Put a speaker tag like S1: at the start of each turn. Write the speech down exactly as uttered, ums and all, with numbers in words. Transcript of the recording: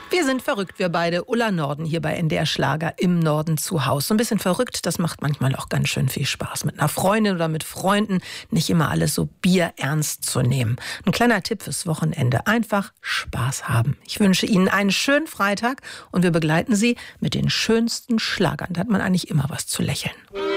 S1: Wir sind verrückt, wir beide. Ulla Norden hier bei N D R Schlager im Norden zu Hause. So ein bisschen verrückt, das macht manchmal auch ganz schön viel Spaß. Mit einer Freundin oder mit Freunden nicht immer alles so bierernst zu nehmen. Ein kleiner Tipp fürs Wochenende. Einfach Spaß haben. Ich wünsche Ihnen einen schönen Freitag und wir begleiten Sie mit den schönsten Schlagern. Da hat man eigentlich immer was zu lächeln.